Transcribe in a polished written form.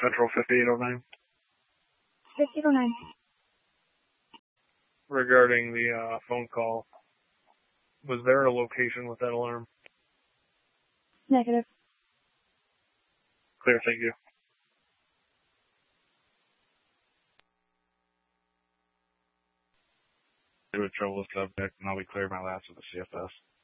Central 5809. 5809. Regarding the phone call, was there a location with that alarm? Negative. Clear, thank you. With trouble with subject, and I'll be clearing my last with the CFS.